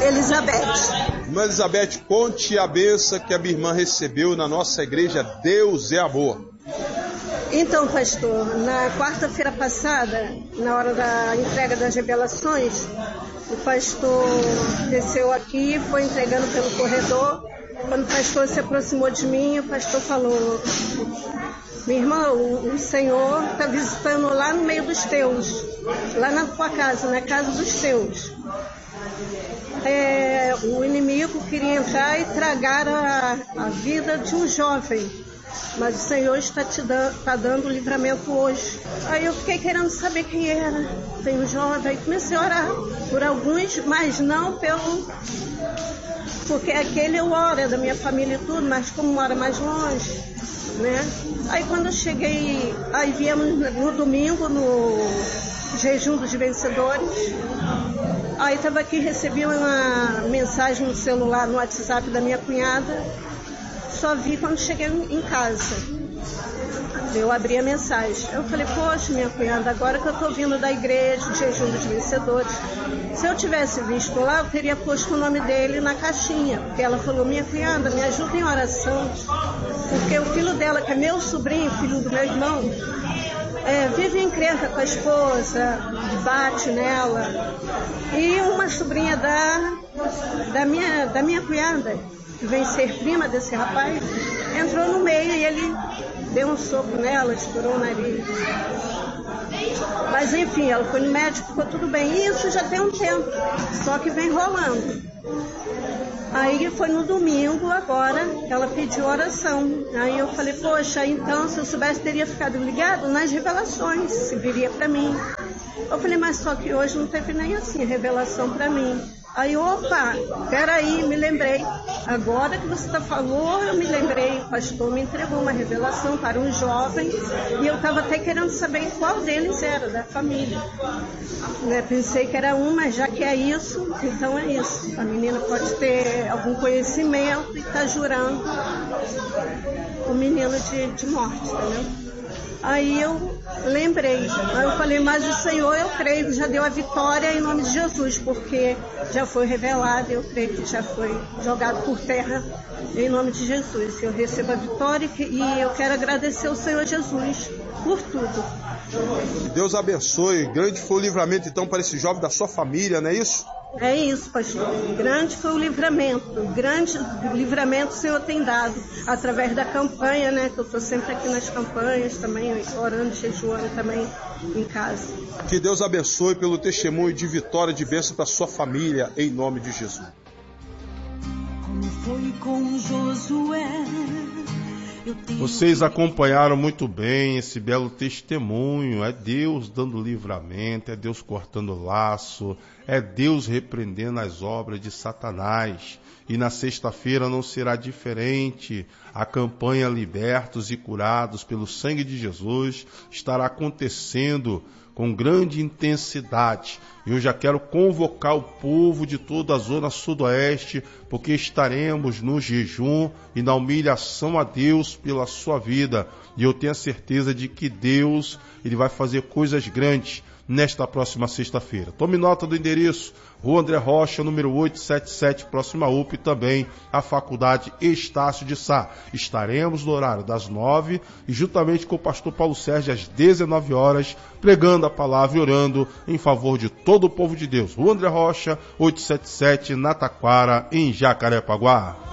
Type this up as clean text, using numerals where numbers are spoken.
Elizabeth. Irmã Elizabeth, conte a bênção que a minha irmã recebeu na nossa igreja Deus é Amor. Então, pastor, na quarta-feira passada, na hora da entrega das revelações, o pastor desceu aqui e foi entregando pelo corredor. Quando o pastor se aproximou de mim, o pastor falou: minha irmã, o Senhor está visitando lá no meio dos teus, lá na tua casa, na casa dos teus. O inimigo queria entrar e tragar a vida de um jovem, mas o Senhor está dando livramento hoje. Aí eu fiquei querendo saber quem era. Tem um jovem, aí comecei a orar por alguns, mas não porque aquele eu oro, é da minha família e tudo, mas como mora mais longe, né? Aí quando eu cheguei, aí viemos no domingo, no jejum dos vencedores. Aí estava aqui, recebi uma mensagem no celular, no WhatsApp da minha cunhada. Só vi quando cheguei em casa. Eu abri a mensagem. Eu falei: poxa, minha cunhada, agora que eu estou vindo da igreja, de jejum dos vencedores, se eu tivesse visto lá, eu teria posto o nome dele na caixinha. Porque ela falou: minha cunhada, me ajuda em oração. Porque o filho dela, que é meu sobrinho, filho do meu irmão, vive encrenca com a esposa, bate nela. E uma sobrinha da minha cunhada, que vem ser prima desse rapaz, entrou no meio e ele deu um soco nela, estourou o nariz. Mas enfim, ela foi no médico, ficou tudo bem. E isso já tem um tempo, só que vem rolando. Aí foi no domingo, agora, ela pediu oração. Aí eu falei: poxa, então se eu soubesse teria ficado ligado nas revelações, se viria para mim. Eu falei: mas só que hoje não teve nem assim revelação para mim. Aí, opa, peraí, me lembrei. Agora que você falou, eu me lembrei. O pastor me entregou uma revelação para um jovem e eu estava até querendo saber qual deles era, da família. Pensei que era um, mas já que é isso, então é isso. A menina pode ter algum conhecimento e está jurando o menino de morte, entendeu? Aí eu lembrei, aí eu falei: mas o Senhor, eu creio que já deu a vitória em nome de Jesus, porque já foi revelado, eu creio que já foi jogado por terra em nome de Jesus. Eu recebo a vitória e eu quero agradecer ao Senhor Jesus por tudo. Deus abençoe. Grande foi o livramento então para esse jovem da sua família, não é isso? É isso, pastor. Grande foi o livramento. Grande livramento o Senhor tem dado através da campanha, né? Que eu estou sempre aqui nas campanhas também, orando, jejuando também em casa. Que Deus abençoe pelo testemunho de vitória, de bênção para sua família, em nome de Jesus. Como foi com Josué? Vocês acompanharam muito bem esse belo testemunho. É Deus dando livramento, é Deus cortando laço, é Deus repreendendo as obras de Satanás. E na sexta-feira não será diferente. A campanha Libertos e Curados pelo Sangue de Jesus estará acontecendo com grande intensidade. E eu já quero convocar o povo de toda a zona sudoeste, porque estaremos no jejum e na humilhação a Deus pela sua vida. E eu tenho a certeza de que Deus ele vai fazer coisas grandes nesta próxima sexta-feira. Tome nota do endereço: Rua André Rocha, número 877, próxima à UP, também a Faculdade Estácio de Sá. Estaremos no horário das 9 e juntamente com o pastor Paulo Sérgio às 19 horas, pregando a palavra e orando em favor de todo o povo de Deus. Rua André Rocha, 877, na Taquara, em Jacarepaguá.